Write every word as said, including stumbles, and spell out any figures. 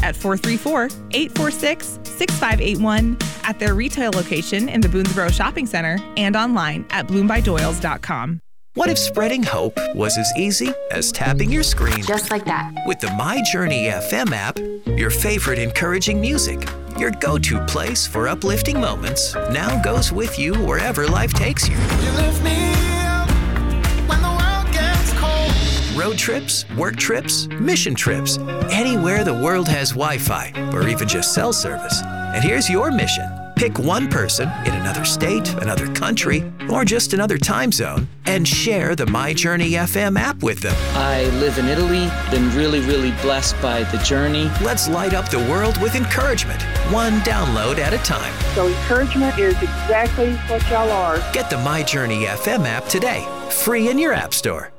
at four three four, eight four six, six five eight one, at their retail location in the Boonesboro Shopping Center, and online at bloom by doyles dot com. What if spreading hope was as easy as tapping your screen? Just like that. With the My Journey F M app, your favorite encouraging music, your go-to place for uplifting moments, now goes with you wherever life takes you. You lift me up when the world gets cold. Road trips, work trips, mission trips, anywhere the world has Wi-Fi or even just cell service. And here's your mission. Pick one person in another state, another country, or just another time zone, and share the My Journey F M app with them. I live in Italy, been really, really blessed by the journey. Let's light up the world with encouragement, one download at a time. So encouragement is exactly what y'all are. Get the My Journey F M app today, free in your app store.